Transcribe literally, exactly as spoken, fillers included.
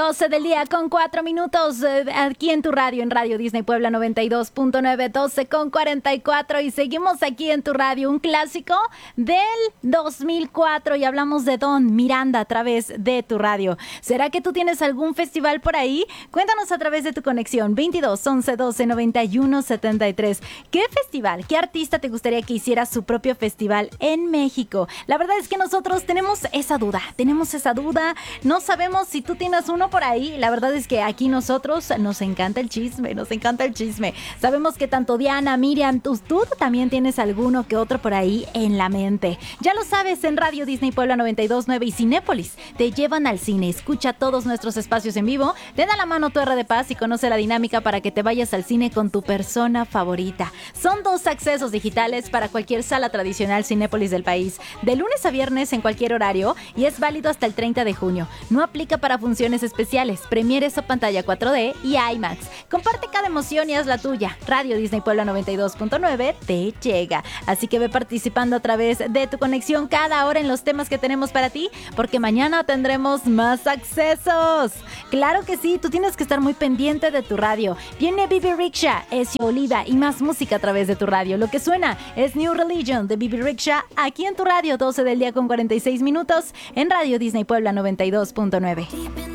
doce del día con cuatro minutos eh, aquí en tu radio, en Radio Disney Puebla noventa y dos punto nueve, doce con cuarenta y cuatro, y seguimos aquí en tu radio, un clásico del dos mil cuatro, y hablamos de Don Miranda a través de tu radio. ¿Será que tú tienes algún festival por ahí? Cuéntanos a través de tu conexión veintidós, once, doce, noventa y uno, setenta y tres. ¿Qué festival, qué artista te gustaría que hiciera su propio festival en México? La verdad es que nosotros tenemos esa duda, tenemos esa duda, no sabemos si tú tienes uno por ahí. La verdad es que aquí nosotros nos encanta el chisme, nos encanta el chisme. Sabemos que tanto Diana, Miriam, tú, tú también tienes alguno que otro por ahí en la mente. Ya lo sabes, en Radio Disney Puebla noventa y dos punto nueve y Cinépolis te llevan al cine. Escucha todos nuestros espacios en vivo, te da la mano tu R de Paz y conoce la dinámica para que te vayas al cine con tu persona favorita. Son dos accesos digitales para cualquier sala tradicional Cinépolis del país, de lunes a viernes en cualquier horario, y es válido hasta el treinta de junio. No aplica para funciones especiales, premieres o pantalla cuatro D y IMAX. Comparte cada emoción y haz la tuya. Radio Disney Puebla noventa y dos punto nueve te llega. Así que ve participando a través de tu conexión cada hora en los temas que tenemos para ti, porque mañana tendremos más accesos. Claro que sí, tú tienes que estar muy pendiente de tu radio. Viene Bibi Rexha, Ezio Oliva y más música a través de tu radio. Lo que suena es New Religion de Bibi Rexha aquí en tu radio, doce del día con cuarenta y seis minutos en Radio Disney Puebla noventa y dos punto nueve.